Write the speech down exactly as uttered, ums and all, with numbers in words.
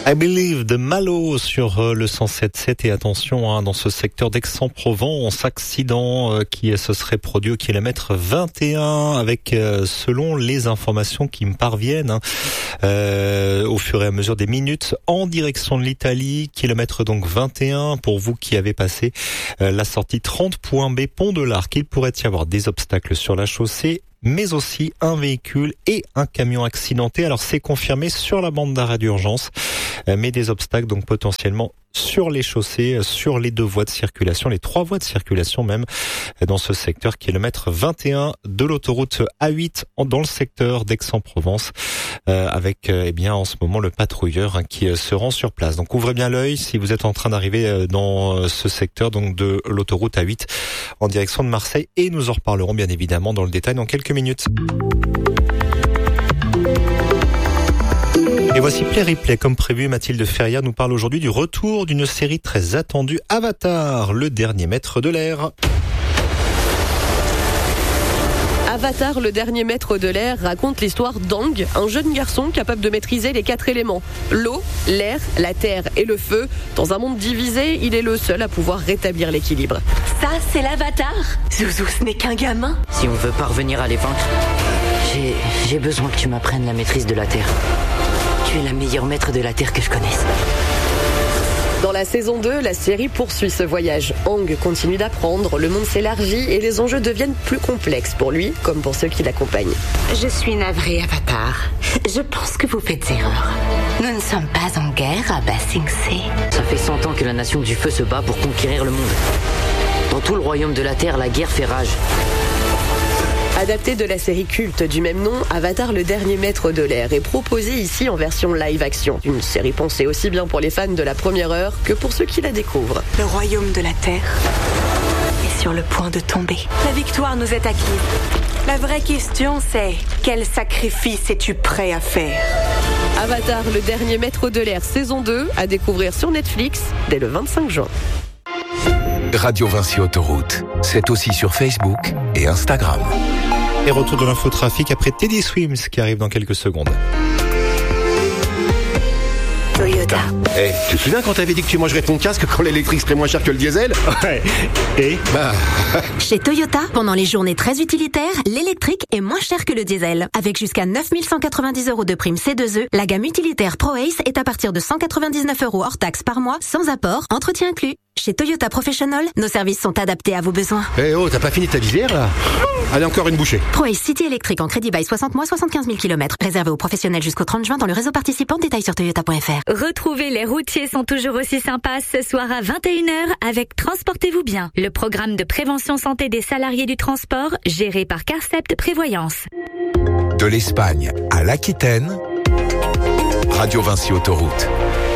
I Believe de Malo sur le cent sept sept et attention hein, dans ce secteur d'Aix-en-Provence, accident euh, qui se serait produit au kilomètre vingt et un avec euh, selon les informations qui me parviennent hein, euh, au fur et à mesure des minutes en direction de l'Italie, kilomètre donc vingt et un pour vous qui avez passé euh, la sortie trente point B Pont de l'Arc. Il pourrait y avoir des obstacles sur la chaussée, mais aussi un véhicule et un camion accidenté. Alors c'est confirmé sur la bande d'arrêt d'urgence, mais des obstacles donc potentiellement sur les chaussées, sur les deux voies de circulation, les trois voies de circulation même dans ce secteur, kilomètre vingt et un de l'autoroute A huit dans le secteur d'Aix-en-Provence, euh, avec euh, eh bien en ce moment le patrouilleur hein, qui euh, se rend sur place. Donc ouvrez bien l'œil si vous êtes en train d'arriver euh, dans euh, ce secteur donc de l'autoroute A huit en direction de Marseille, et nous en reparlerons bien évidemment dans le détail dans quelques minutes. Et voici Play Replay, comme prévu. Mathilde Ferrière nous parle aujourd'hui du retour d'une série très attendue, Avatar, le dernier maître de l'air. Avatar, le dernier maître de l'air, raconte l'histoire d'Aang, un jeune garçon capable de maîtriser les quatre éléments. L'eau, l'air, la terre et le feu. Dans un monde divisé, il est le seul à pouvoir rétablir l'équilibre. Ça, c'est l'Avatar. Zouzou, ce n'est qu'un gamin. Si on veut parvenir à les vaincre, j'ai, j'ai besoin que tu m'apprennes la maîtrise de la terre. Tu es la meilleure maître de la terre que je connaisse. Dans la saison deux, la série poursuit ce voyage. Aang continue d'apprendre, le monde s'élargit et les enjeux deviennent plus complexes pour lui, comme pour ceux qui l'accompagnent. Je suis navrée, Avatar. Je pense que vous faites erreur. Nous ne sommes pas en guerre à Ba Sing Se. Ça fait cent ans que la nation du feu se bat pour conquérir le monde. Dans tout le royaume de la terre, la guerre fait rage. Adapté de la série culte du même nom, Avatar, le dernier maître de l'air, est proposé ici en version live-action. Une série pensée aussi bien pour les fans de la première heure que pour ceux qui la découvrent. Le royaume de la terre est sur le point de tomber. La victoire nous est acquise. La vraie question, c'est quel sacrifice es-tu prêt à faire ? Avatar, le dernier maître de l'air, saison deux, à découvrir sur Netflix dès le vingt-cinq juin. Radio Vinci Autoroute, c'est aussi sur Facebook et Instagram. Et retour de l'infotrafic après Teddy Swims qui arrive dans quelques secondes. Toyota. Eh, hey, tu te souviens quand t'avais dit que tu mangerais ton casque quand l'électrique serait moins cher que le diesel ? Ouais. Et Bah. Chez Toyota, pendant les journées très utilitaires, l'électrique est moins cher que le diesel. Avec jusqu'à neuf mille cent quatre-vingt-dix euros de prime C deux E, la gamme utilitaire ProAce est à partir de cent quatre-vingt-dix-neuf euros hors taxe par mois, sans apport, entretien inclus. Chez Toyota Professional, nos services sont adaptés à vos besoins. Eh hey, oh, t'as pas fini ta visière là ? Allez, encore une bouchée. ProAce City électrique en crédit bail soixante mois, soixante-quinze mille kilomètres. Réservé aux professionnels jusqu'au trente juin dans le réseau participant. Détails sur toyota point f r. Retrouvez Les Routiers sont toujours aussi sympas ce soir à vingt et une heures avec Transportez-vous bien, le programme de prévention santé des salariés du transport géré par Carcept Prévoyance. De l'Espagne à l'Aquitaine, Radio Vinci Autoroute.